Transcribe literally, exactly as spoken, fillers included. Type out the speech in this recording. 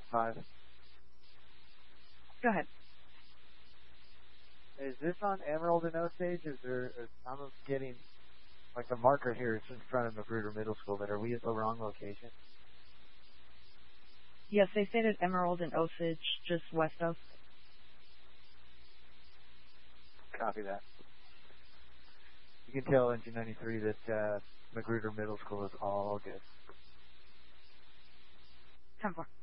five. Go ahead. Is this on Emerald and Osage? Is there? Is, I'm getting like the marker here is in front of Magruder Middle School. But are we at the wrong location? Yes, they stated Emerald and Osage, just west of. Copy that. You can tell Engine ninety-three that uh, Magruder Middle School is all good. ten four.